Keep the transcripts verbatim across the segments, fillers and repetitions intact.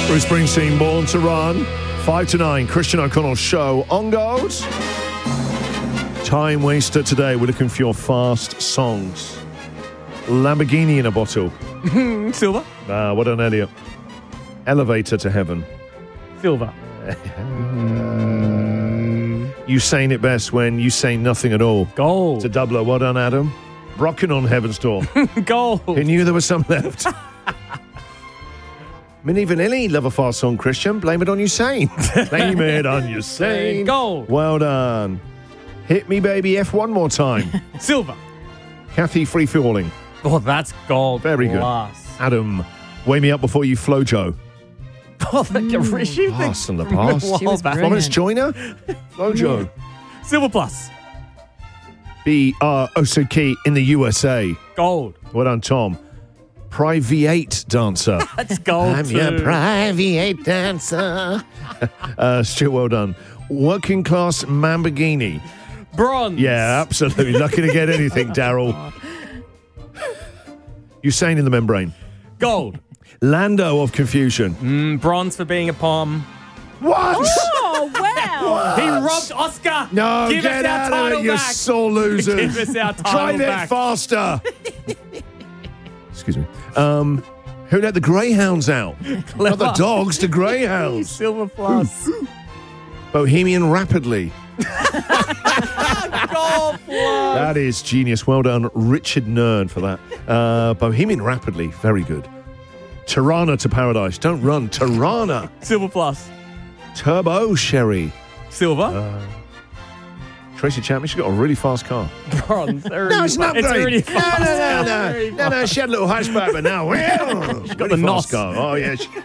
Bruce Springsteen, Born to Run. Five to nine, Christian O'Connell Show on goes. Time waster today. We're looking for your fast songs. Lamborghini in a bottle. Silver. Ah, what an Elliot. Elevator to heaven. Silver. You saying it best when you say nothing at all. Gold. It's a doubler. Well done, Adam. Rocking on Heaven's Door. Gold. Who knew there was some left? Minnie Vanilli, love a fast song, Christian. Blame it on Usain. Blame it on Usain. Gold. Well done. Hit me, baby, F one more time. Silver. Kathy, free falling. Oh, that's gold. Very good. Plus. Adam, wake me up before you flow, Joe. Oh, that mm. she pass and the pass. She was brilliant. Florence Joyner, flow, Joe. Silver plus. B R Osaki in the U S A. Gold. Well done, Tom. Private dancer. That's gold. I'm too. your private dancer. uh, Stuart, well done. Working class Lamborghini. Bronze. Yeah, absolutely. Lucky to get anything, Daryl. Usain in the membrane. Gold. Lando of confusion. Mm, bronze for being a pom. What? Oh, wow. He robbed Oscar. No, Give get us our out of title it, you back. sore losers. Give us our title Drive it back. faster. Excuse me. Um, who let the greyhounds out? Not the dogs, the greyhounds. Silver plus. Bohemian Rapidly. Gold plus. That is genius. Well done, Richard Nern, for that. Uh, Bohemian Rapidly. Very good. Tirana to Paradise. Don't run. Tirana. Silver plus. Turbo Sherry. Silver. Uh, Tracy Chapman, she's got a really fast car. Bronze. No, it's not It's great. already No, fast. no, no, Very no. No, no, she had a little hatchback, but now, well, she's got the fast nos. car. Oh, yeah. She...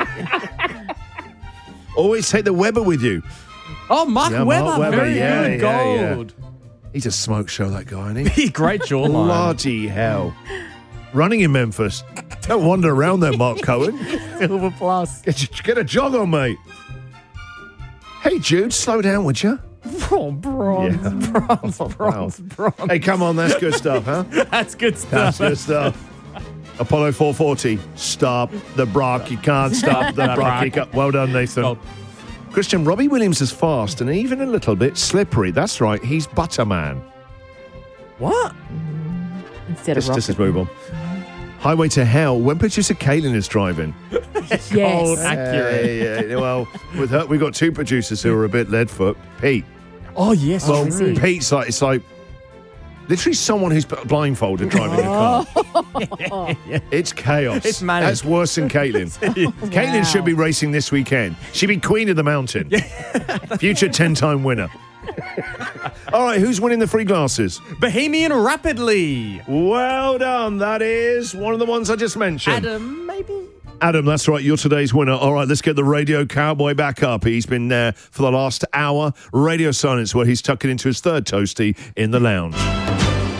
Always take the Weber with you. Oh, Mark Yeah, Webber. Mark Webber, Very yeah, good. yeah, yeah. Gold. He's a smoke show, that guy, isn't he? Great jawline. Bloody hell. Running in Memphis. Don't wander around there, Mark Cohen. Silver plus. Get, get a jog on, mate. Hey, Jude, slow down, would you? Oh, bronze. Yeah. Bronze. Bronze. Bronze. Hey, come on, that's good stuff, huh? That's good stuff. That's good stuff. Apollo four forty. Stop the Brock. You can't stop the Brock. You can't- Well done, Nathan. Gold. Christian, Robbie Williams is fast and even a little bit slippery. That's right. He's Butterman. What? Instead Let's of just rocket. move on. Highway to Hell. When producer Caitlin is driving. Yes. Gold. Accurate. Yeah, yeah. Well, with her, we've got two producers who are a bit lead-foot. Pete. Oh, yes. Well, is he? Pete's like, it's like literally someone who's blindfolded driving the car. It's chaos. It's manic. That's worse than Caitlin. Caitlin Wow. should be racing this weekend. She'd be queen of the mountain. Future ten-time winner. All right, who's winning the free glasses? Bohemian Rapidly. Well done. That is one of the ones I just mentioned. Adam, maybe? Adam, that's right. You're today's winner. All right, let's get the radio cowboy back up. He's been there for the last hour. Radio silence, where he's tucking into his third toasty in the lounge.